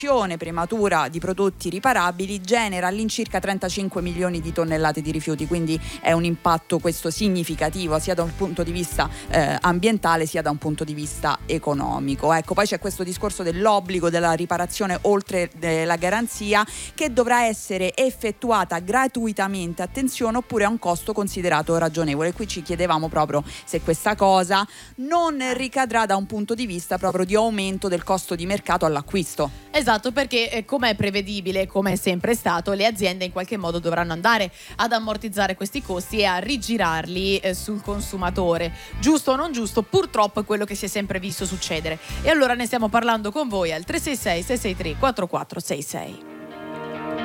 prematura di prodotti riparabili genera all'incirca 35 milioni di tonnellate di rifiuti, quindi è un impatto questo significativo sia da un punto di vista ambientale sia da un punto di vista economico. Ecco, poi c'è questo discorso dell'obbligo della riparazione oltre la garanzia, che dovrà essere effettuata gratuitamente, attenzione, oppure a un costo considerato ragionevole. Qui ci chiedevamo proprio se questa cosa non ricadrà da un punto di vista proprio di aumento del costo di mercato all'acquisto. Esatto, perché come è prevedibile, come è sempre stato, le aziende in qualche modo dovranno andare ad ammortizzare questi costi e a rigirarli sul consumatore. Giusto o non giusto, purtroppo è quello che si è sempre visto succedere. E allora ne stiamo parlando con voi al 366 663 4466.